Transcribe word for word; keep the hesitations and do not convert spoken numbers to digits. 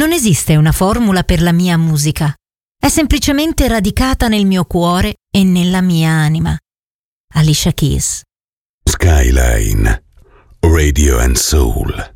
Non esiste una formula per la mia musica. È semplicemente radicata nel mio cuore e nella mia anima. Alicia Keys. Skyline Radio and Soul.